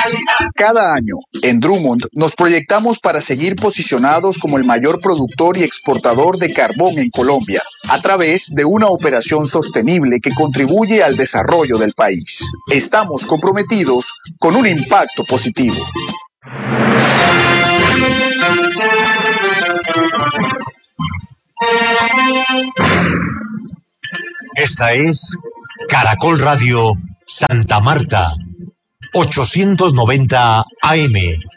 Cada año, en Drummond, nos proyectamos para seguir posicionados como el mayor productor y exportador de carbón en Colombia, a través de una operación sostenible que contribuye al desarrollo del país. Estamos comprometidos con un impacto positivo. Esta es Caracol Radio Santa Marta, 890 AM,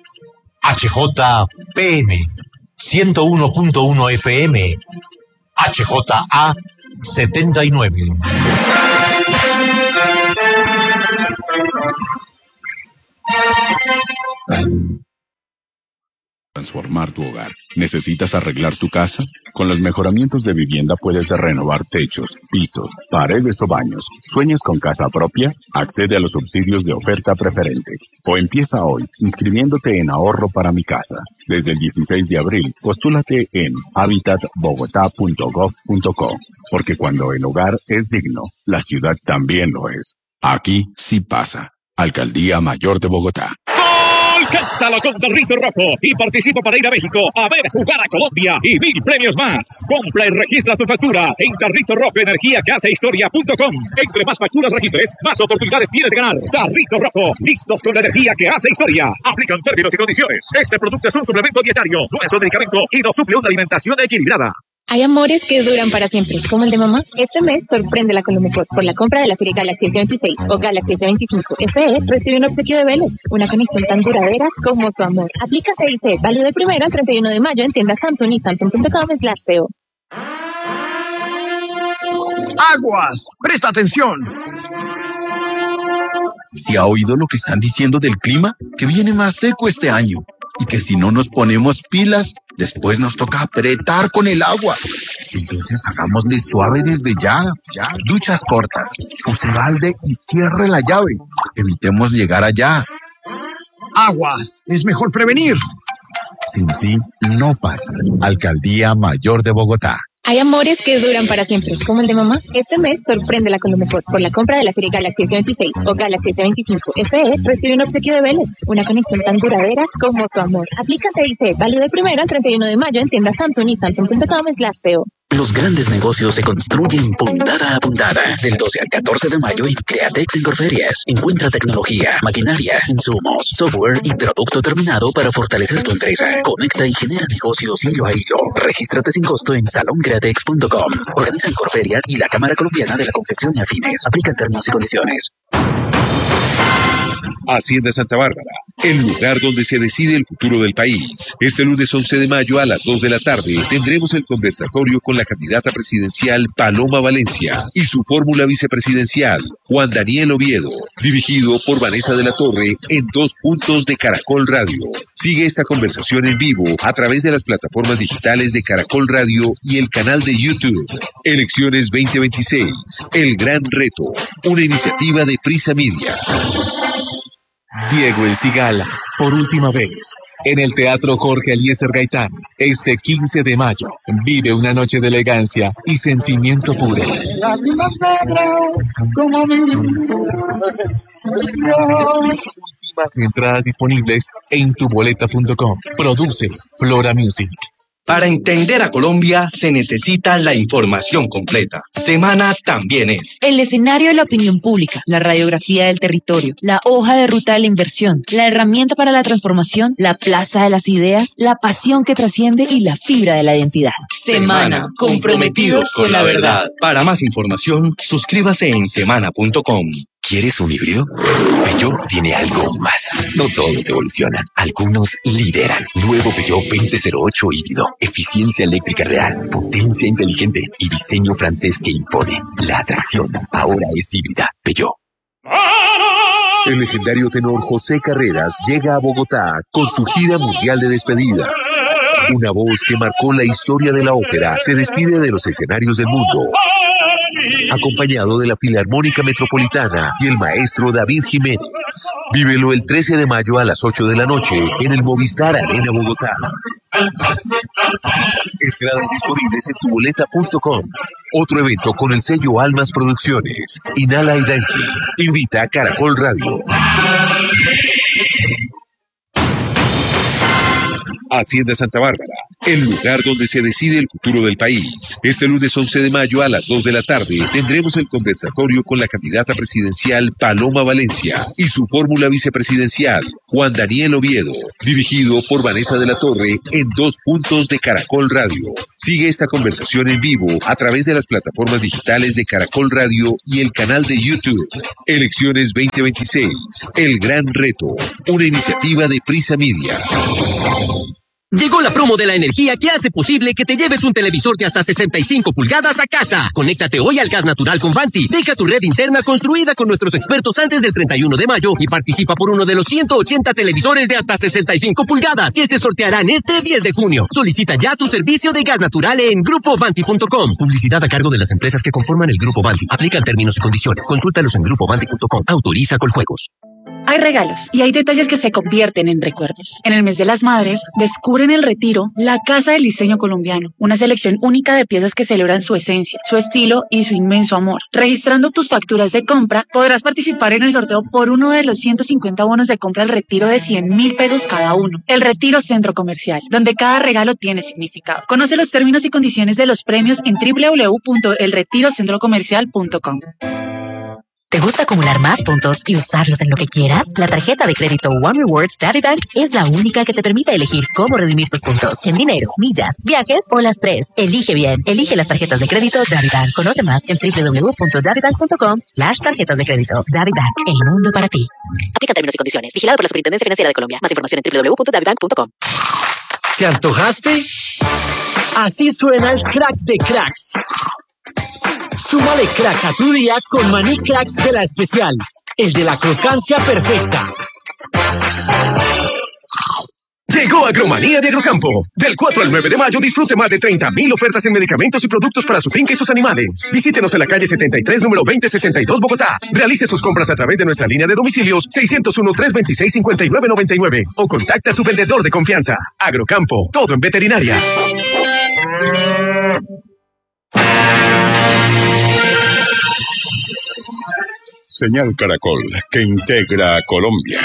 HJPM, 101.1 FM, HJA 79. Transformar tu hogar. ¿Necesitas arreglar tu casa? Con los mejoramientos de vivienda puedes renovar techos, pisos, paredes o baños. ¿Sueñas con casa propia? Accede a los subsidios de oferta preferente. O empieza hoy inscribiéndote en Ahorro para mi casa. Desde el 16 de abril, postúlate en habitatbogotá.gov.co. Porque cuando el hogar es digno, la ciudad también lo es. Aquí sí pasa. Alcaldía Mayor de Bogotá. Cántalo con Carrito Rojo y participa para ir a México a ver jugar a Colombia y 1000 premios más. Compra y registra tu factura en Carrito Rojo Energía que hace historia.com. Entre más facturas registres, más oportunidades tienes de ganar. Carrito Rojo, listos con la energía que hace historia. Aplican términos y condiciones. Este producto es un suplemento dietario, no es un medicamento y no suple una alimentación equilibrada. Hay amores que duran para siempre, como el de mamá. Este mes sorpréndela con lo mejor. Por la compra de la serie Galaxy S26 o Galaxy S25 FE, recibe un obsequio de Vélez. Una conexión tan duradera como su amor. Aplica CIC, válido del 1 al 31 de mayo en tiendas Samsung y Samsung.com/CO. ¡Aguas! ¡Presta atención! ¿Se ha oído lo que están diciendo del clima? Que viene más seco este año. Y que si no nos ponemos pilas, después nos toca apretar con el agua. Entonces hagámosle suave desde ya. Duchas cortas, use balde y cierre la llave. Evitemos llegar allá. ¡Aguas! Es mejor prevenir. Sin ti no pasa. Alcaldía Mayor de Bogotá. Hay amores que duran para siempre, como el de mamá. Este mes sorpréndela con lo mejor. Por la compra de la serie Galaxy S26 o Galaxy S25 FE, recibe un obsequio de Vélez. Una conexión tan duradera como su amor. Aplica CIC, válido del 1 al 31 de mayo en tiendas Samsung y Samsung.com/CO. Los grandes negocios se construyen puntada a puntada. Del 12 al 14 de mayo en Createx en Corferias. Encuentra tecnología, maquinaria, insumos, software y producto terminado para fortalecer tu empresa. Conecta y genera negocios hilo a hilo. Regístrate sin costo en saloncreatex.com. Organizan Corferias y la Cámara Colombiana de la Confección y Afines. Aplican términos y condiciones. Hacienda Santa Bárbara, el lugar donde se decide el futuro del país. Este lunes 11 de mayo a las 2 de la tarde tendremos el conversatorio con la candidata presidencial Paloma Valencia y su fórmula vicepresidencial Juan Daniel Oviedo, dirigido por Vanessa de la Torre en 2 puntos de Caracol Radio. Sigue esta conversación en vivo a través de las plataformas digitales de Caracol Radio y el canal de YouTube. Elecciones 2026, el gran reto, una iniciativa de Prisa Media. Diego El Cigala, por última vez, en el Teatro Jorge Eliezer Gaitán, este 15 de mayo. Vive una noche de elegancia y sentimiento puro. Últimas entradas disponibles en tuboleta.com. Produce Flora Music. Para entender a Colombia se necesita la información completa. Semana también es el escenario de la opinión pública, la radiografía del territorio, la hoja de ruta de la inversión, la herramienta para la transformación, la plaza de las ideas, la pasión que trasciende y la fibra de la identidad. Semana, comprometidos con la verdad. Para más información, suscríbase en semana.com. ¿Quieres un híbrido? Peugeot tiene algo más. No todos evolucionan, algunos lideran. Nuevo Peugeot 2008 híbrido. Eficiencia eléctrica real, potencia inteligente y diseño francés que impone. La atracción ahora es híbrida. Peugeot. El legendario tenor José Carreras llega a Bogotá con su gira mundial de despedida. Una voz que marcó la historia de la ópera se despide de los escenarios del mundo, acompañado de la Filarmónica Metropolitana y el maestro David Jiménez. Vívelo el 13 de mayo a las 8 de la noche en el Movistar Arena Bogotá. Entradas disponibles en tuboleta.com. Otro evento con el sello Almas Producciones. Inhala y Danke. Invita a Caracol Radio. Hacienda Santa Bárbara, el lugar donde se decide el futuro del país. Este lunes 11 de mayo a las 2 de la tarde tendremos el conversatorio con la candidata presidencial Paloma Valencia y su fórmula vicepresidencial Juan Daniel Oviedo, dirigido por Vanessa de la Torre en 2 puntos de Caracol Radio. Sigue esta conversación en vivo a través de las plataformas digitales de Caracol Radio y el canal de YouTube. Elecciones 2026, el gran reto, una iniciativa de Prisa Media. Llegó la promo de la energía que hace posible que te lleves un televisor de hasta 65 pulgadas a casa. Conéctate hoy al gas natural con Vanti. Deja tu red interna construida con nuestros expertos antes del 31 de mayo y participa por uno de los 180 televisores de hasta 65 pulgadas que se sortearán este 10 de junio. Solicita ya tu servicio de gas natural en grupovanti.com. Publicidad a cargo de las empresas que conforman el Grupo Vanti. Aplican términos y condiciones. Consúltalos en grupovanti.com. Autoriza Coljuegos. Hay regalos y hay detalles que se convierten en recuerdos. En el mes de las madres, descubre en El Retiro la Casa del Diseño Colombiano, una selección única de piezas que celebran su esencia, su estilo y su inmenso amor. Registrando tus facturas de compra, podrás participar en el sorteo por uno de los 150 bonos de compra al Retiro de 100.000 pesos cada uno. El Retiro Centro Comercial, donde cada regalo tiene significado. Conoce los términos y condiciones de los premios en www.elretirocentrocomercial.com. ¿Te gusta acumular más puntos y usarlos en lo que quieras? La tarjeta de crédito One Rewards DaviBank es la única que te permite elegir cómo redimir tus puntos en dinero, millas, viajes o las 3. Elige bien. Elige las tarjetas de crédito DaviBank. Conoce más en www.davibank.com/tarjetas de crédito. DaviBank, el mundo para ti. Aplica términos y condiciones. Vigilado por la Superintendencia Financiera de Colombia. Más información en www.davibank.com. ¿Te antojaste? Así suena el crack de cracks. Súmale crack a tu día con Maní Cracks de la Especial, el de la crocancia perfecta. Llegó Agromanía de Agrocampo. Del 4 al 9 de mayo disfrute más de 30.000 ofertas en medicamentos y productos para su finca y sus animales. Visítenos en la calle 73, número 2062, Bogotá. Realice sus compras a través de nuestra línea de domicilios 601-326-5999 o contacte a su vendedor de confianza. Agrocampo, todo en veterinaria. Señal Caracol, que integra a Colombia.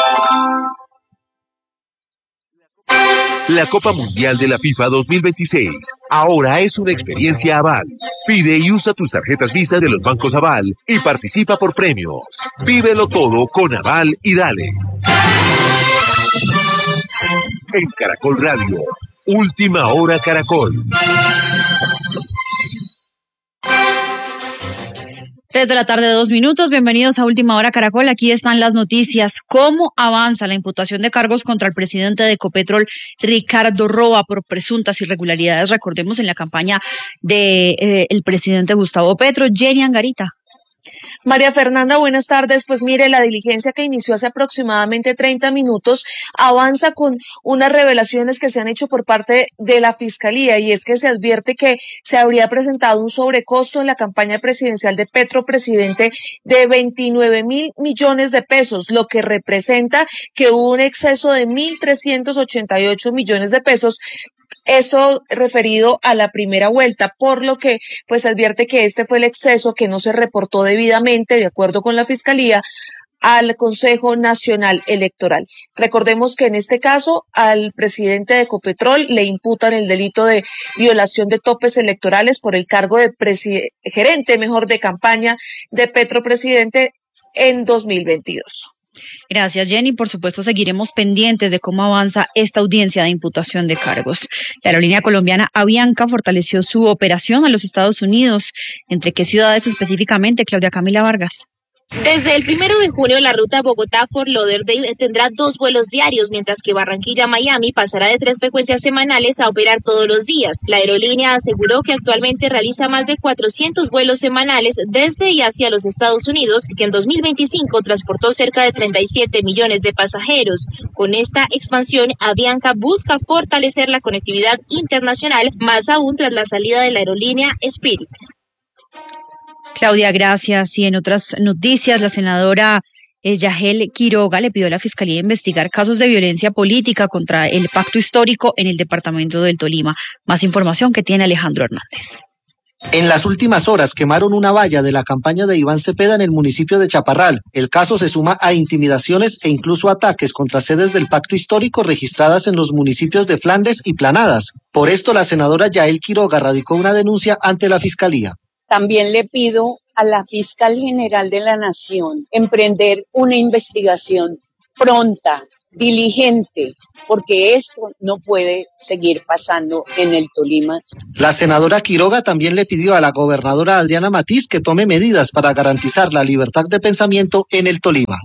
La Copa Mundial de la FIFA 2026 ahora es una experiencia Aval. Pide y usa tus tarjetas Visa de los bancos Aval y participa por premios. Vívelo todo con Aval y dale. En Caracol Radio, Última Hora Caracol. 3 de la tarde, 2 minutos. Bienvenidos a Última Hora Caracol. Aquí están las noticias. ¿Cómo avanza la imputación de cargos contra el presidente de Ecopetrol, Ricardo Roa, por presuntas irregularidades? Recordemos en la campaña de el presidente Gustavo Petro. Jenny Angarita. María Fernanda, buenas tardes. Pues mire, la diligencia que inició hace aproximadamente 30 minutos avanza con unas revelaciones que se han hecho por parte de la Fiscalía, y es que se advierte que se habría presentado un sobrecosto en la campaña presidencial de Petro Presidente de 29.000 millones de pesos, lo que representa que hubo un exceso de 1.388 millones de pesos. Esto referido a la primera vuelta, por lo que pues advierte que este fue el exceso que no se reportó debidamente, de acuerdo con la Fiscalía, al Consejo Nacional Electoral. Recordemos que en este caso al presidente de Ecopetrol le imputan el delito de violación de topes electorales por el cargo de gerente de campaña de Petro Presidente en 2022. Gracias, Jenny. Por supuesto, seguiremos pendientes de cómo avanza esta audiencia de imputación de cargos. La aerolínea colombiana Avianca fortaleció su operación a los Estados Unidos. ¿Entre qué ciudades específicamente, Claudia Camila Vargas? Desde el 1 de junio, la ruta Bogotá-Fort Lauderdale tendrá 2 vuelos diarios, mientras que Barranquilla-Miami pasará de 3 frecuencias semanales a operar todos los días. La aerolínea aseguró que actualmente realiza más de 400 vuelos semanales desde y hacia los Estados Unidos, que en 2025 transportó cerca de 37 millones de pasajeros. Con esta expansión, Avianca busca fortalecer la conectividad internacional, más aún tras la salida de la aerolínea Spirit. Claudia, gracias. Y en otras noticias, la senadora Yael Quiroga le pidió a la Fiscalía investigar casos de violencia política contra el pacto histórico en el departamento del Tolima. Más información que tiene Alejandro Hernández. En las últimas horas quemaron una valla de la campaña de Iván Cepeda en el municipio de Chaparral. El caso se suma a intimidaciones e incluso ataques contra sedes del pacto histórico registradas en los municipios de Flandes y Planadas. Por esto, la senadora Yael Quiroga radicó una denuncia ante la Fiscalía. También le pido a la Fiscal General de la Nación emprender una investigación pronta, diligente, porque esto no puede seguir pasando en el Tolima. La senadora Quiroga también le pidió a la gobernadora Adriana Matiz que tome medidas para garantizar la libertad de pensamiento en el Tolima.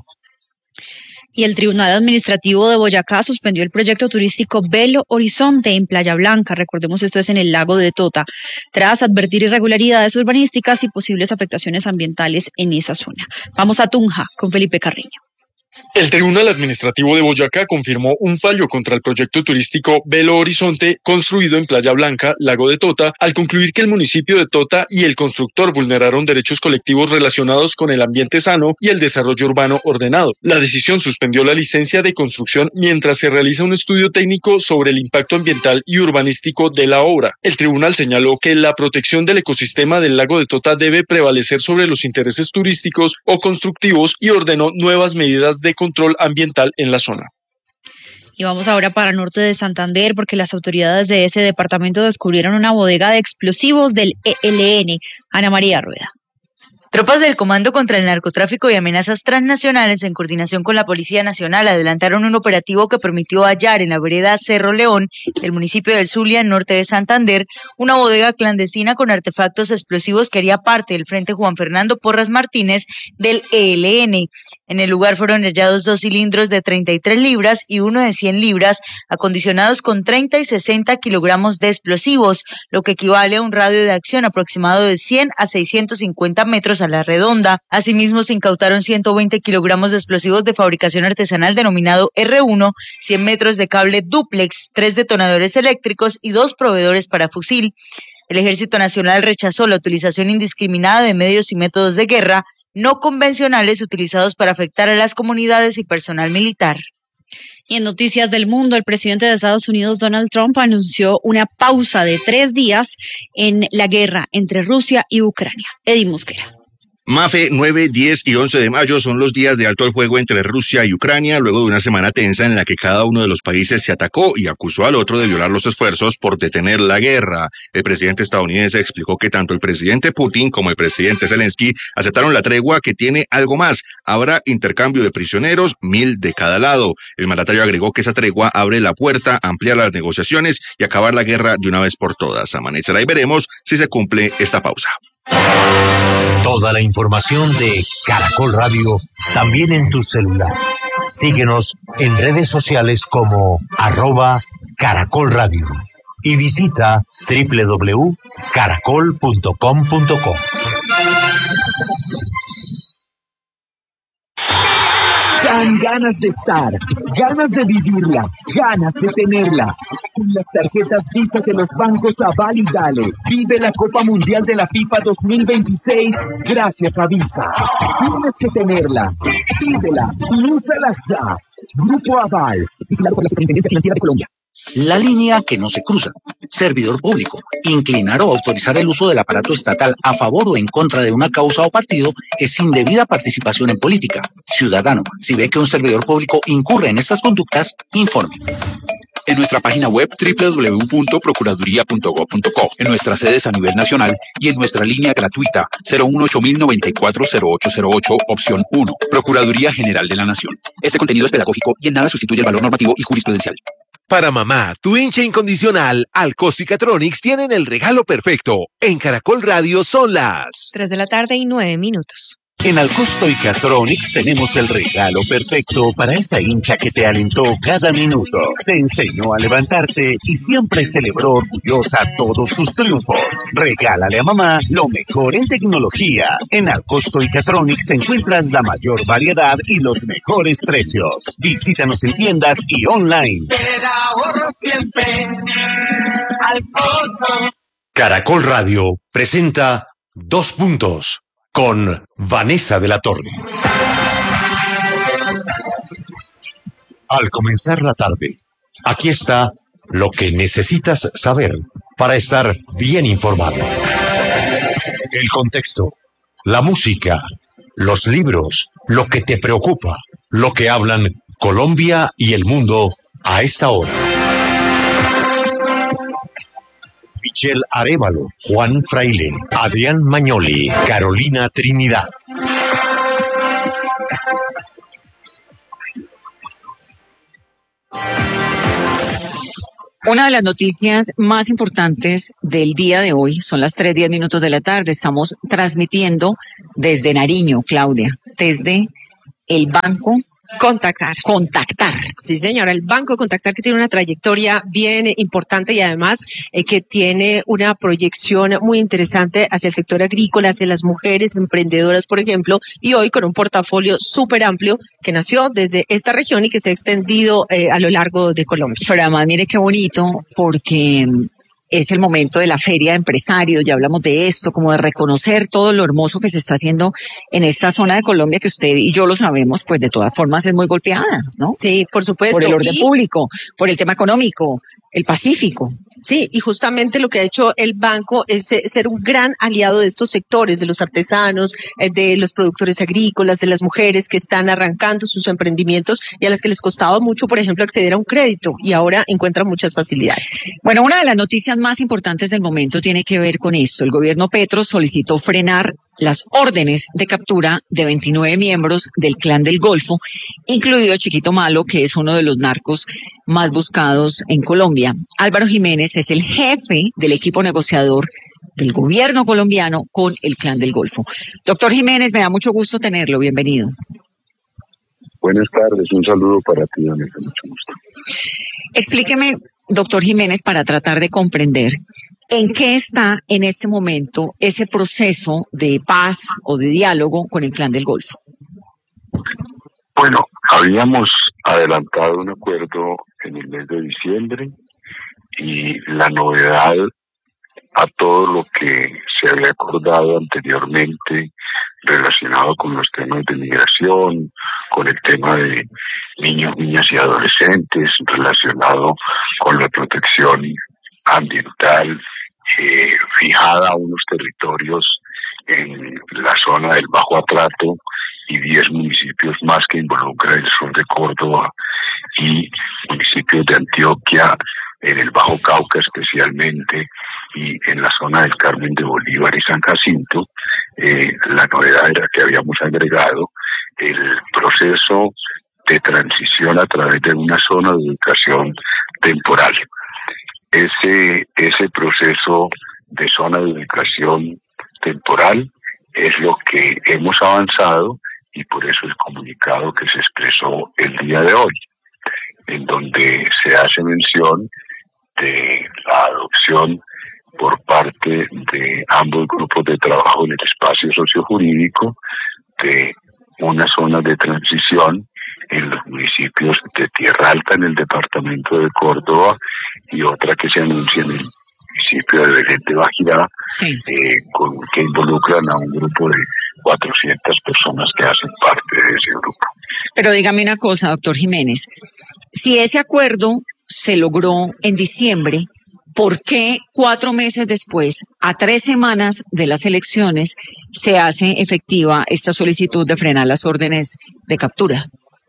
Y el Tribunal Administrativo de Boyacá suspendió el proyecto turístico Belo Horizonte en Playa Blanca. Recordemos, esto es en el lago de Tota, tras advertir irregularidades urbanísticas y posibles afectaciones ambientales en esa zona. Vamos a Tunja con Felipe Carreño. El Tribunal Administrativo de Boyacá confirmó un fallo contra el proyecto turístico Belo Horizonte construido en Playa Blanca, Lago de Tota, al concluir que el municipio de Tota y el constructor vulneraron derechos colectivos relacionados con el ambiente sano y el desarrollo urbano ordenado. La decisión suspendió la licencia de construcción mientras se realiza un estudio técnico sobre el impacto ambiental y urbanístico de la obra. El tribunal señaló que la protección del ecosistema del Lago de Tota debe prevalecer sobre los intereses turísticos o constructivos y ordenó nuevas medidas de control ambiental en la zona. Y vamos ahora para el norte de Santander porque las autoridades de ese departamento descubrieron una bodega de explosivos del ELN. Ana María Rueda. Tropas del Comando contra el Narcotráfico y Amenazas Transnacionales, en coordinación con la Policía Nacional, adelantaron un operativo que permitió hallar en la vereda Cerro León, del municipio del Zulia, norte de Santander, una bodega clandestina con artefactos explosivos que haría parte del Frente Juan Fernando Porras Martínez del ELN. En el lugar fueron hallados 2 cilindros de 33 libras y uno de 100 libras, acondicionados con 30 y 60 kilogramos de explosivos, lo que equivale a un radio de acción aproximado de 100 a 650 metros a la redonda. Asimismo, se incautaron 120 kilogramos de explosivos de fabricación artesanal denominado R1, 100 metros de cable dúplex, 3 detonadores eléctricos y 2 proveedores para fusil. El Ejército Nacional rechazó la utilización indiscriminada de medios y métodos de guerra no convencionales utilizados para afectar a las comunidades y personal militar. Y en noticias del mundo, el presidente de Estados Unidos, Donald Trump, anunció una pausa de 3 días en la guerra entre Rusia y Ucrania. Eddie Mosquera. Mafe, 9, 10 y 11 de mayo son los días de alto el fuego entre Rusia y Ucrania, luego de una semana tensa en la que cada uno de los países se atacó y acusó al otro de violar los esfuerzos por detener la guerra. El presidente estadounidense explicó que tanto el presidente Putin como el presidente Zelensky aceptaron la tregua, que tiene algo más. Habrá intercambio de prisioneros, 1000 de cada lado. El mandatario agregó que esa tregua abre la puerta a ampliar las negociaciones y acabar la guerra de una vez por todas. Amanecerá y veremos si se cumple esta pausa. Toda la información de Caracol Radio también en tu celular. Síguenos en redes sociales como @Caracol Radio y visita www.caracol.com.co. Dan ganas de estar, ganas de vivirla, ganas de tenerla. Con las tarjetas Visa de los bancos Aval y Dale, vive la Copa Mundial de la FIFA 2026 gracias a Visa. Tienes que tenerlas, pídelas y úsalas ya. Grupo Aval, vigilado por la Superintendencia Financiera de Colombia. La línea que no se cruza. Servidor público. Inclinar o autorizar el uso del aparato estatal a favor o en contra de una causa o partido es indebida participación en política. Ciudadano, si ve que un servidor público incurre en estas conductas, informe. En nuestra página web www.procuraduría.gov.co, en nuestras sedes a nivel nacional y en nuestra línea gratuita 018-094-0808, opción 1, Procuraduría General de la Nación. Este contenido es pedagógico y en nada sustituye el valor normativo y jurisprudencial. Para mamá, tu hincha incondicional, Alcosto y Catronics tienen el regalo perfecto. En Caracol Radio son las 3:09 p.m. En Alcosto y Catronics tenemos el regalo perfecto para esa hincha que te alentó cada minuto, te enseñó a levantarte y siempre celebró orgullosa todos tus triunfos. Regálale a mamá lo mejor en tecnología. En Alcosto y Catronics encuentras la mayor variedad y los mejores precios. Visítanos en tiendas y online. Te da ahorro siempre, Alcosto. Caracol Radio presenta 2 puntos. Con Vanessa de la Torre. Al comenzar la tarde, aquí está lo que necesitas saber para estar bien informado. el contexto, la música, los libros, lo que te preocupa, lo que hablan Colombia y el mundo a esta hora. Michelle Arévalo, Juan Fraile, Adrián Mañoli, Carolina Trinidad. Una de las noticias más importantes del día de hoy son las 3:10 de la tarde. Estamos transmitiendo desde Nariño, Claudia, desde el Banco Contactar. Sí, señora, el Banco Contactar, que tiene una trayectoria bien importante y además que tiene una proyección muy interesante hacia el sector agrícola, hacia las mujeres emprendedoras, por ejemplo, y hoy con un portafolio súper amplio que nació desde esta región y que se ha extendido a lo largo de Colombia. Pero además, mire qué bonito, porque es el momento de la feria de empresarios, ya hablamos de esto, como de reconocer todo lo hermoso que se está haciendo en esta zona de Colombia que usted y yo lo sabemos, pues de todas formas es muy golpeada, ¿no? Sí, por supuesto. Por el orden público, por el tema económico, el Pacífico. Sí, y justamente lo que ha hecho el banco es ser un gran aliado de estos sectores, de los artesanos, de los productores agrícolas, de las mujeres que están arrancando sus emprendimientos y a las que les costaba mucho, por ejemplo, acceder a un crédito y ahora encuentran muchas facilidades. Bueno, una de las noticias más importantes del momento tiene que ver con esto. El gobierno Petro solicitó frenar las órdenes de captura de 29 miembros del Clan del Golfo, incluido Chiquito Malo, que es uno de los narcos más buscados en Colombia. Álvaro Jiménez es el jefe del equipo negociador del gobierno colombiano con el Clan del Golfo. Doctor Jiménez, me da mucho gusto tenerlo. Bienvenido. Buenas tardes, un saludo para ti, Vanessa, mucho gusto. Explíqueme, doctor Jiménez, para tratar de comprender en qué está en este momento ese proceso de paz o de diálogo con el Clan del Golfo. Bueno, habíamos adelantado un acuerdo en el mes de diciembre y la novedad a todo lo que se había acordado anteriormente relacionado con los temas de migración, con el tema de niños, niñas y adolescentes, relacionado con la protección ambiental, fijada a unos territorios en la zona del Bajo Atrato y 10 municipios más que involucra el sur de Córdoba y municipios de Antioquia, en el Bajo Cauca especialmente, y en la zona del Carmen de Bolívar y San Jacinto. La novedad era que habíamos agregado el proceso de transición a través de una zona de educación temporal. Ese proceso de zona de educación temporal es lo que hemos avanzado y por eso el comunicado que se expresó el día de hoy, en donde se hace mención de la adopción por parte de ambos grupos de trabajo en el espacio sociojurídico de una zona de transición en los municipios de Tierra Alta en el departamento de Córdoba y otra que se anuncia en el municipio de Belén de Bajirá, que involucran a un grupo de 400 personas que hacen parte de ese grupo. Pero dígame una cosa, doctor Jiménez, si ese acuerdo se logró en diciembre, ¿por qué 4 meses después, a 3 semanas de las elecciones, se hace efectiva esta solicitud de frenar las órdenes de captura?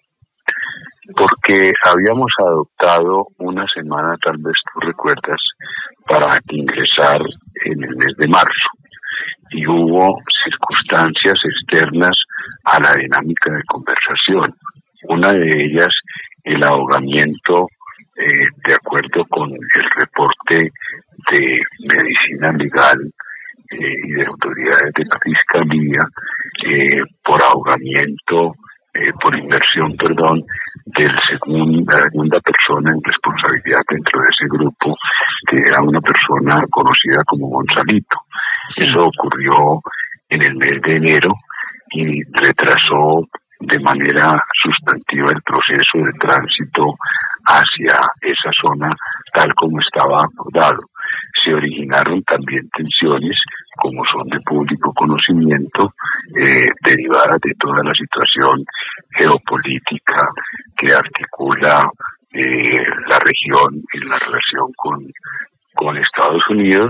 Porque habíamos adoptado una semana, tal vez tú recuerdas, para ingresar en el mes de marzo. Y hubo circunstancias externas a la dinámica de conversación. Una de ellas, el ahogamiento, de acuerdo con el reporte de medicina legal y de autoridades de la Fiscalía, por ahogamiento, por inmersión, de la segunda persona en responsabilidad dentro de ese grupo, que era una persona conocida como Gonzalito. Sí. Eso ocurrió en el mes de enero y retrasó de manera sustantiva el proceso de tránsito hacia esa zona tal como estaba acordado. Se originaron también tensiones, como son de público conocimiento, derivadas de toda la situación geopolítica que articula la región en la relación con Estados Unidos,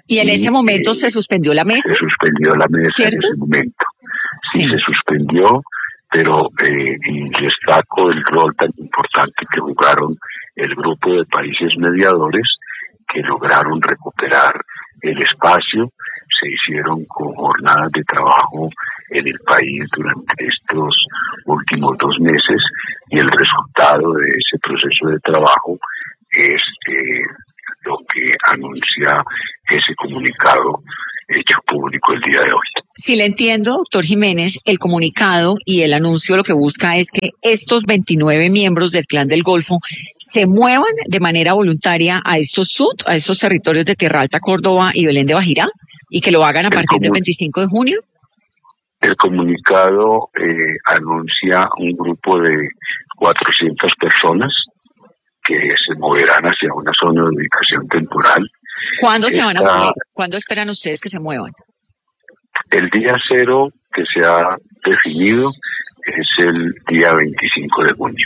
Y en ese momento se suspendió la mesa. Se suspendió la mesa, ¿cierto? En ese momento. Sí, se suspendió, pero y destaco el rol tan importante que jugaron el grupo de países mediadores que lograron recuperar el espacio. Se hicieron con jornadas de trabajo en el país durante estos últimos 2 meses y el resultado de ese proceso de trabajo es lo que anuncia ese comunicado hecho público el día de hoy. Si le entiendo, doctor Jiménez, el comunicado y el anuncio lo que busca es que estos 29 miembros del Clan del Golfo se muevan de manera voluntaria a estos a estos territorios de Tierra Alta, Córdoba y Belén de Bajirá, y que lo hagan a partir del 25 de junio. El comunicado anuncia un grupo de 400 personas que se moverán hacia una zona de ubicación temporal. ¿Cuándo se van a mover? ¿Cuándo esperan ustedes que se muevan? El día cero que se ha definido es el día 25 de junio.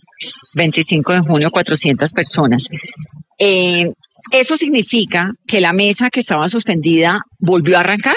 25 de junio, 400 personas. ¿Eso significa que la mesa que estaba suspendida volvió a arrancar?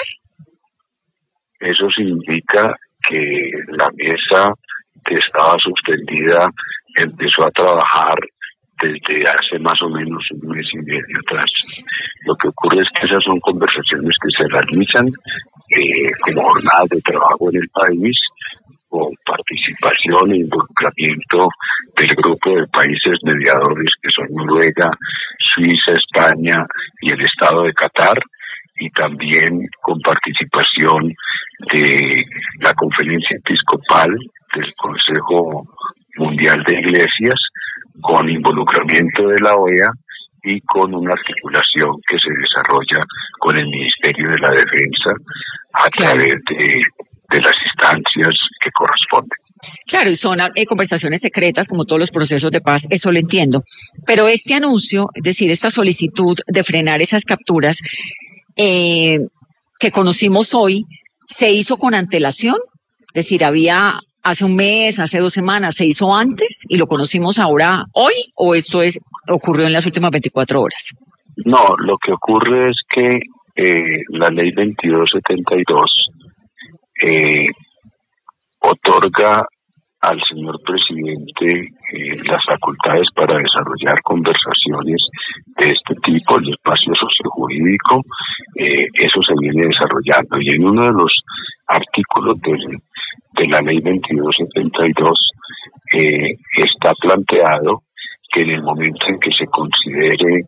Eso significa que la mesa que estaba suspendida empezó a trabajar desde hace más o menos 1 mes y medio atrás. Lo que ocurre es que esas son conversaciones que se realizan como jornadas de trabajo en el país, con participación e involucramiento del grupo de países mediadores que son Noruega, Suiza, España y el Estado de Qatar, y también con participación de la Conferencia Episcopal del Consejo Mundial de Iglesias, con involucramiento de la OEA y con una articulación que se desarrolla con el Ministerio de la Defensa a través de las instancias que corresponden. Claro, y son conversaciones secretas como todos los procesos de paz, eso lo entiendo. Pero este anuncio, es decir, esta solicitud de frenar esas capturas que conocimos hoy, ¿se hizo con antelación? Es decir, había hace 1 mes, hace 2 semanas, ¿se hizo antes y lo conocimos ahora, hoy, o esto ocurrió en las últimas 24 horas? No, lo que ocurre es que la ley 2272 otorga al señor presidente las facultades para desarrollar conversaciones de este tipo, el espacio sociojurídico, eso se viene desarrollando. Y en uno de los artículos de la ley 2272 está planteado que en el momento en que se considere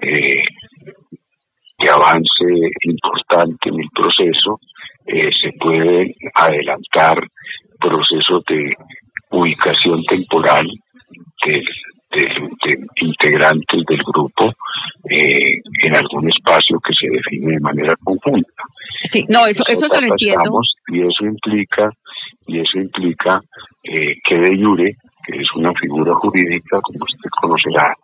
que avance importante en el proceso, se puede adelantar procesos de ubicación temporal de integrantes del grupo en algún espacio que se define de manera conjunta. Sí, no, eso se lo entiendo. Y eso implica que de jure, que es una figura jurídica, como usted conocerá,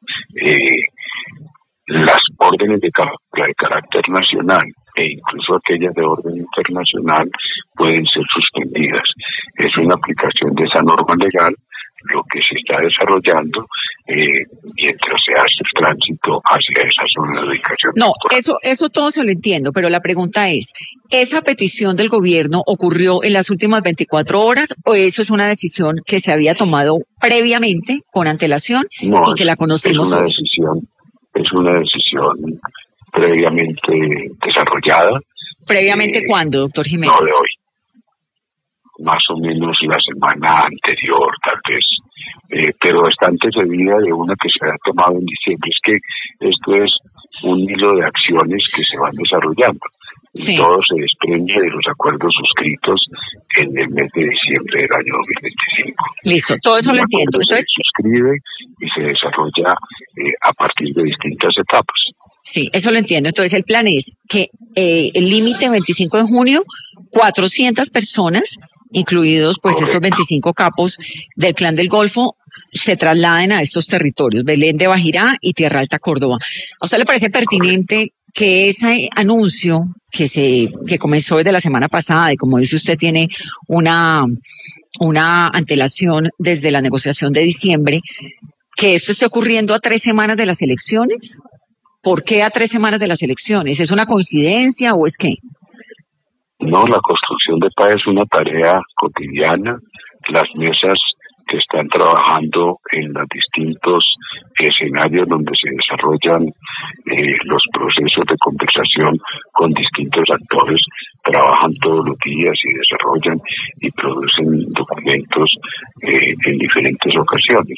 las órdenes de carácter nacional e incluso aquellas de orden internacional pueden ser suspendidas. Es una aplicación de esa norma legal lo que se está desarrollando mientras se hace el tránsito hacia esa zona de ubicación. No, eso todo se lo entiendo, pero la pregunta es, ¿esa petición del gobierno ocurrió en las últimas 24 horas o eso es una decisión que se había tomado previamente, con antelación, y que la conocimos hoy? Es una decisión previamente desarrollada. ¿Previamente cuándo, doctor Jiménez? No de hoy. Más o menos la semana anterior, tal vez. Pero está antecedida de una que se ha tomado en diciembre. Es que esto es un hilo de acciones que se van desarrollando. Sí. Y todo se desprende de los acuerdos suscritos en el mes de diciembre del año 2025. Listo, todo eso lo entiendo. Entonces, se suscribe y se desarrolla a partir de distintas etapas. Sí, eso lo entiendo. Entonces, el plan es que el límite 25 de junio, 400 personas, incluidos pues estos 25 capos del Clan del Golfo, se trasladen a estos territorios, Belén de Bajirá y Tierra Alta, Córdoba. ¿A usted le parece pertinente que ese anuncio que comenzó desde la semana pasada y como dice usted tiene una antelación desde la negociación de diciembre, que esto esté ocurriendo a 3 semanas de las elecciones? ¿Por qué a 3 semanas de las elecciones? ¿Es una coincidencia o es qué? No, la construcción de paz es una tarea cotidiana. Las mesas que están trabajando en los distintos escenarios donde se desarrollan los procesos de conversación con distintos actores, trabajan todos los días y desarrollan y producen documentos en diferentes ocasiones.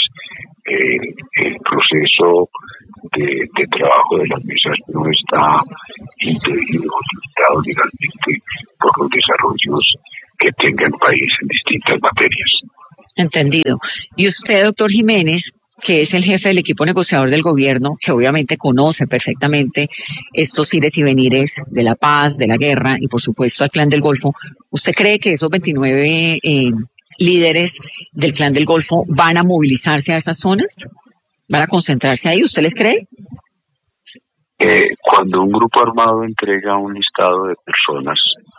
El proceso de trabajo de las mesas no está impedido o limitado legalmente por los desarrollos que tenga el país en distintas materias. Entendido. Y usted, doctor Jiménez, que es el jefe del equipo negociador del gobierno, que obviamente conoce perfectamente estos ires y venires de la paz, de la guerra y por supuesto al Clan del Golfo, ¿usted cree que esos 29 líderes del Clan del Golfo van a movilizarse a esas zonas? ¿Van a concentrarse ahí? ¿Usted les cree? Cuando un grupo armado entrega un listado de personas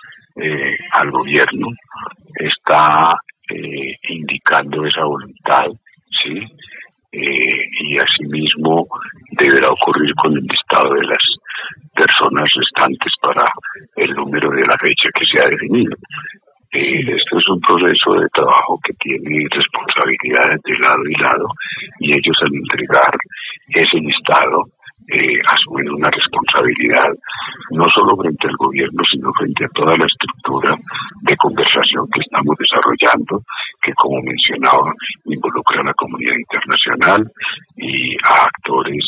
al gobierno, está indicando esa voluntad, ¿sí? Y asimismo deberá ocurrir con el listado de las personas restantes para el número de la fecha que se ha definido. Esto es un proceso de trabajo que tiene responsabilidades de lado y lado, y ellos al entregar ese listado asumen una responsabilidad no solo frente al gobierno, sino frente a toda la estructura de conversación que estamos desarrollando, que como mencionaba involucra a la comunidad internacional y a actores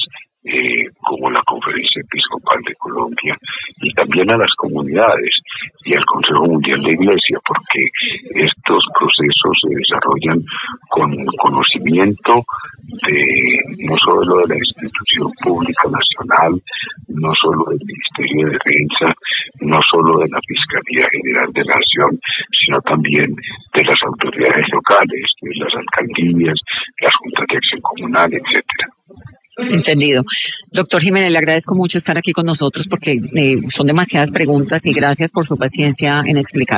como la Conferencia Episcopal de Colombia y también a las comunidades y al Consejo Mundial de Iglesia, porque estos procesos se desarrollan con conocimiento de no solo de la institución pública nacional, no solo del Ministerio de Defensa, no solo de la Fiscalía General de la Nación, sino también de las autoridades locales, de las alcaldías, las juntas de acción comunal, etcétera. Entendido. Doctor Jiménez, le agradezco mucho estar aquí con nosotros porque son demasiadas preguntas y gracias por su paciencia en explicar.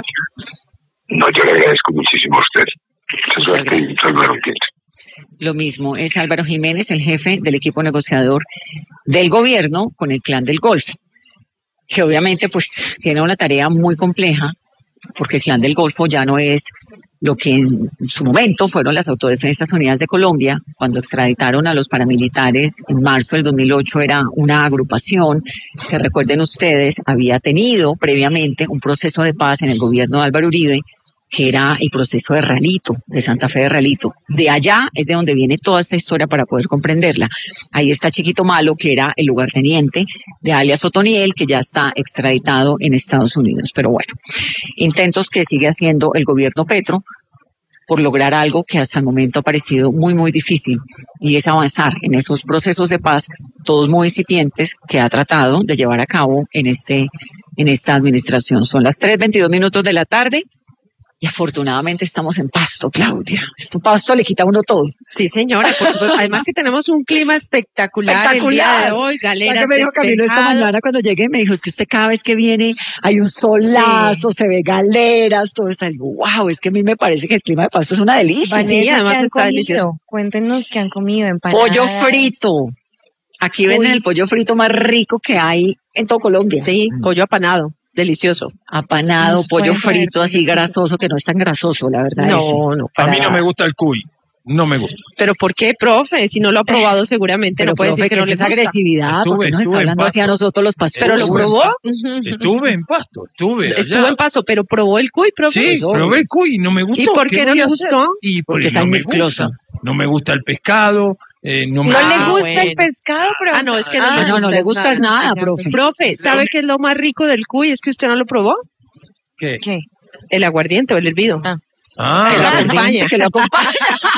No, yo le agradezco muchísimo a usted. Mucha suerte y Álvaro Jiménez. Lo mismo es Álvaro Jiménez, el jefe del equipo negociador del gobierno con el Clan del Golfo, que obviamente pues tiene una tarea muy compleja porque el Clan del Golfo ya no es lo que en su momento fueron las Autodefensas Unidas de Colombia, cuando extraditaron a los paramilitares en marzo del 2008, era una agrupación que, recuerden ustedes, había tenido previamente un proceso de paz en el gobierno de Álvaro Uribe, que era el proceso de Ralito, de Santa Fe de Ralito. De allá es de donde viene toda esta historia para poder comprenderla. Ahí está Chiquito Malo, que era el lugarteniente de alias Otoniel, que ya está extraditado en Estados Unidos. Pero bueno, intentos que sigue haciendo el gobierno Petro por lograr algo que hasta el momento ha parecido muy, muy difícil, y es avanzar en esos procesos de paz, todos muy incipientes, que ha tratado de llevar a cabo en esta administración. Son las 3:22 de la tarde. Y afortunadamente estamos en Pasto, Claudia. Esto Pasto le quita a uno todo. Sí, señora, por supuesto. Además que tenemos un clima espectacular el día de hoy, galeras me dijo Camilo esta mañana cuando llegué, me dijo, es que usted cada vez que viene hay un solazo, se ve galeras, todo está. Digo, wow, es que a mí me parece que el clima de Pasto es una delicia. Sí, además está delicioso. Cuéntenos qué han comido, empanadas. Pollo frito. Aquí venden el pollo frito más rico que hay en todo Colombia. Sí, pollo apanado. Delicioso. Apanado, pollo frito así grasoso, que no es tan grasoso, la verdad. No. A mí no me gusta el cuy. No me gusta. ¿Pero por qué, profe? Si no lo ha probado seguramente, pero no puede decir que no le gusta. Agresividad, porque nos está hablando así a nosotros los pastores. ¿Pero lo probó? Estuve en Pasto, Estuvo en Pasto, pero probó el cuy, profe. Sí, probé el cuy y no me gustó. ¿Y por qué no le gustó? Y porque está mezcloso. No me gusta el pescado. No le gusta el pescado, profe. No, es que no le gusta nada, profe. Profe, ¿sabe qué es lo más rico del cuy? Es que usted no lo probó. ¿Qué? El aguardiente o el hervido. Que lo acompaña. Que lo acompaña.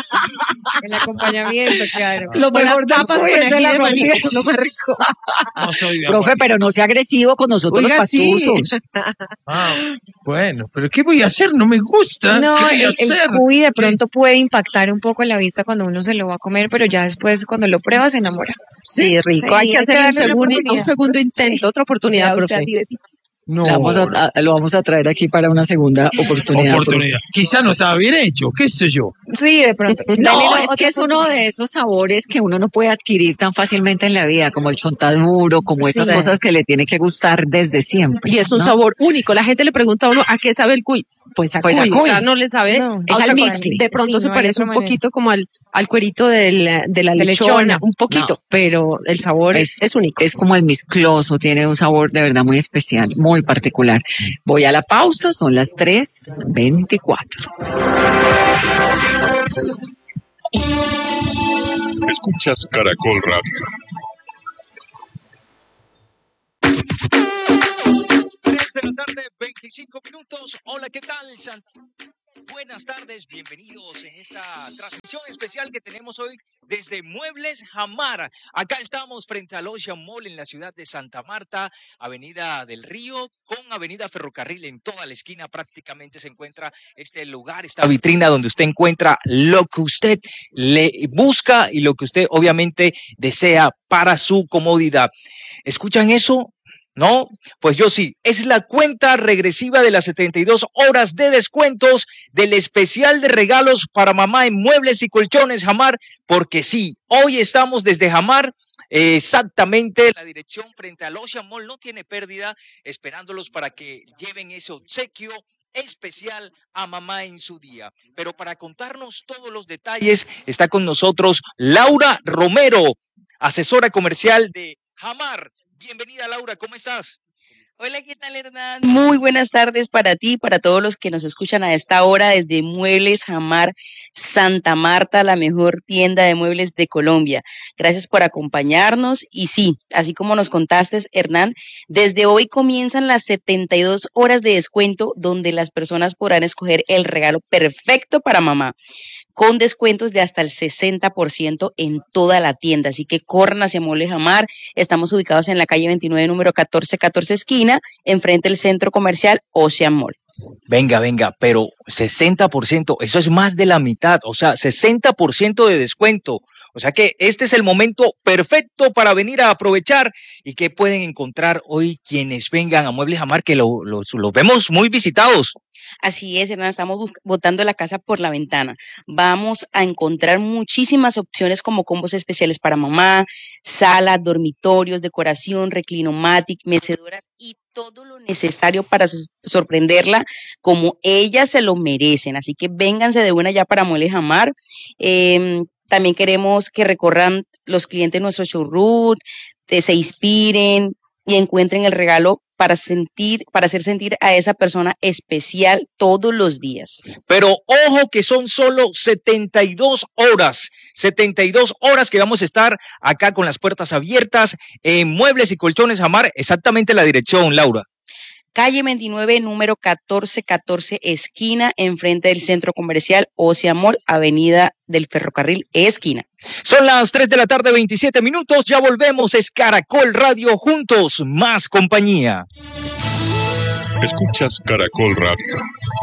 El acompañamiento, claro. Lo mejor las papas con ají de maní, lo más rico. No soy de profe, pero no sea agresivo con nosotros. Oiga, los pastusos. Sí. Bueno, pero ¿qué voy a hacer? No me gusta. No, ¿Qué voy a hacer? El cuy de pronto puede impactar un poco en la vista cuando uno se lo va a comer, pero ya después cuando lo prueba se enamora. Sí, rico. Hay que hacer un segundo intento, otra oportunidad, profe. No. Lo vamos a traer aquí para una segunda oportunidad. Quizá no estaba bien hecho, qué sé yo. Sí, de pronto. No, es que es uno de esos sabores que uno no puede adquirir tan fácilmente en la vida, como el chontaduro, como esas Sí. cosas que le tiene que gustar desde siempre. Y es un ¿no? sabor único. La gente le pregunta a uno, ¿a qué sabe el cuy? Pues a Pues a cuy. O cuy. sea, no le sabe. No, a es otra al cosa. mezcle. De pronto Sí, se no hay parece otra un manera. poquito como al cuerito de la lechona. Un poquito, pero el sabor es único. Es como el mezcloso, tiene un sabor de verdad muy especial, muy particular. Voy a la pausa, son las 3:24. Escuchas Caracol Radio. 3 de la tarde, 25 minutos. Hola, ¿qué tal? Buenas tardes, bienvenidos en esta transmisión especial que tenemos hoy desde Muebles Jamar. Acá estamos frente al Ocean Mall en la ciudad de Santa Marta, Avenida del Río con Avenida Ferrocarril. En toda la esquina prácticamente se encuentra este lugar, esta vitrina donde usted encuentra lo que usted le busca y lo que usted obviamente desea para su comodidad. ¿Escuchan eso? ¿No? Pues yo sí, es la cuenta regresiva de las 72 horas de descuentos del especial de regalos para mamá en muebles y colchones Jamar, porque sí, hoy estamos desde Jamar, exactamente la dirección frente al Ocean Mall, no tiene pérdida, esperándolos para que lleven ese obsequio especial a mamá en su día. Pero para contarnos todos los detalles está con nosotros Laura Romero, asesora comercial de Jamar. Bienvenida, Laura, ¿cómo estás? Hola, ¿qué tal, Hernán? Muy buenas tardes para ti y para todos los que nos escuchan a esta hora desde Muebles Jamar Santa Marta, la mejor tienda de muebles de Colombia. Gracias por acompañarnos y sí, así como nos contaste, Hernán, desde hoy comienzan las 72 horas de descuento donde las personas podrán escoger el regalo perfecto para mamá, con descuentos de hasta el 60% en toda la tienda. Así que corran hacia Muebles Jamar. Estamos ubicados en la calle 29, número 1414 esquina, enfrente del centro comercial Ocean Mall. Venga, pero 60%, eso es más de la mitad, o sea, 60% de descuento. O sea que este es el momento perfecto para venir a aprovechar. ¿Y qué pueden encontrar hoy quienes vengan a Muebles Jamar, que los vemos muy visitados? Así es, Hernán, estamos botando la casa por la ventana. Vamos a encontrar muchísimas opciones como combos especiales para mamá, sala, dormitorios, decoración, reclinomatic, mecedoras y todo lo necesario para sorprenderla como ellas se lo merecen. Así que vénganse de una ya para Muebles Jamar. También queremos que recorran los clientes nuestro showroom, se inspiren y encuentren el regalo para hacer sentir a esa persona especial todos los días. Pero ojo que son solo 72 horas que vamos a estar acá con las puertas abiertas en Muebles y Colchones Jamar, exactamente la dirección, Laura. Calle 29, número 1414, esquina, enfrente del centro comercial Ocean Mall, Avenida del Ferrocarril, esquina. Son las 3 de la tarde, 27 minutos, ya volvemos, es Caracol Radio, juntos, más compañía. Escuchas Caracol Radio.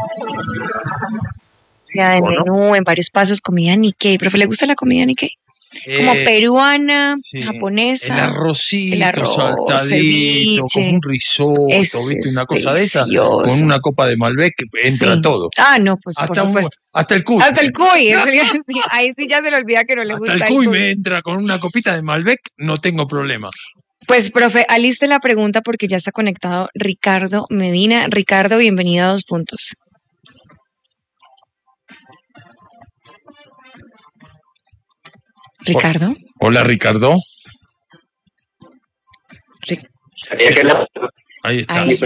Sea de menú, en varios pasos, comida Nikkei. ¿Profe, le gusta la comida Nikkei? Como peruana, Sí, japonesa. el arrocito, el arroz, saltadito, ceviche. con un risotto, Ese ¿viste? Una es cosa de esa, delicioso. con una copa de Malbec, entra Sí. todo. Ah, no, pues por Hasta, supuesto. hasta el cuy. Hasta el cuy. Eso ya- sí, ahí sí ya se le olvida que no le Hasta gusta el cuy me entra con una copita de Malbec, no tengo problema. Pues, profe, aliste la pregunta porque ya está conectado Ricardo Medina. Ricardo, bienvenido a 2 Puntos. Ricardo. Hola, Ricardo. Ahí está. Ahí.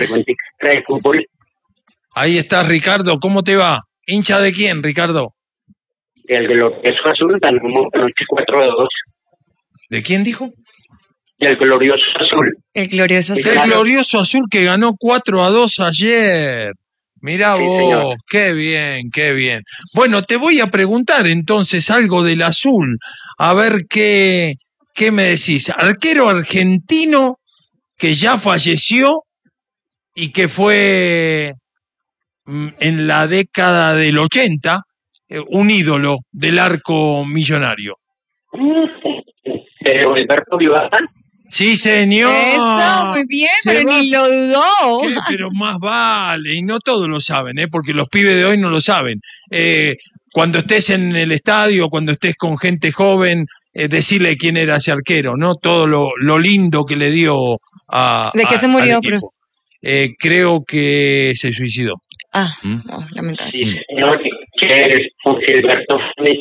Ahí está, Ricardo. ¿Cómo te va? ¿Hincha de quién, Ricardo? El glorioso azul ganó anoche 4-2. ¿De quién dijo? El glorioso azul. El glorioso azul. El glorioso azul que ganó 4-2 ayer. Mirá Sí, vos, señor. qué bien, qué bien. Bueno, te voy a preguntar entonces algo del azul. A ver qué me decís. Arquero argentino que ya falleció y que fue en la década del 80 un ídolo del arco millonario. Alberto Vivaza. Sí, señor. Eso, muy bien, pero ni lo dudó. ¿Qué? Pero más vale, y no todos lo saben, porque los pibes de hoy no lo saben. Cuando estés en el estadio, cuando estés con gente joven, decirle quién era ese arquero, ¿no? Todo lo lindo que le dio a. ¿De qué se murió, profe? Creo que se suicidó. Ah, no, lamentable. Sí, señor, que es Gilberto Funes.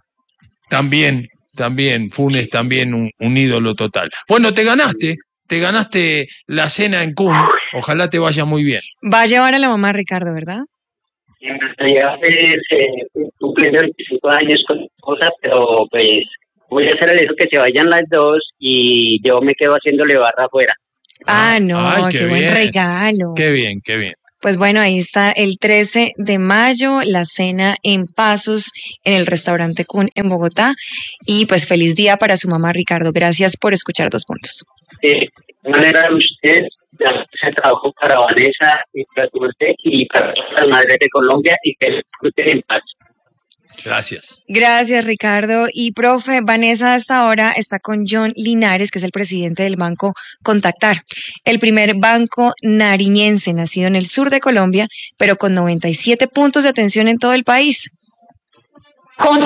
También, Funes también un ídolo total. Bueno, te ganaste la cena en Kun, ojalá te vaya muy bien. Va a llevar a la mamá Ricardo, ¿verdad? Ya cumple 25 años con mi esposa, pero pues voy a hacer eso que se vayan las dos y yo me quedo haciéndole barra afuera. Ah, no, Ay, qué buen bien. regalo. Qué bien. Pues bueno, ahí está el 13 de mayo, la cena en Pasos en el restaurante Kun en Bogotá. Y pues feliz día para su mamá Ricardo. Gracias por escuchar 2 Puntos. De manera de usted, se trabajó para Vanessa y para usted y para todas las madres de Colombia y que disfruten en paz. Gracias. Gracias, Ricardo. Y profe, Vanessa hasta ahora está con John Linares, que es el presidente del Banco Contactar, el primer banco nariñense nacido en el sur de Colombia, pero con 97 puntos de atención en todo el país.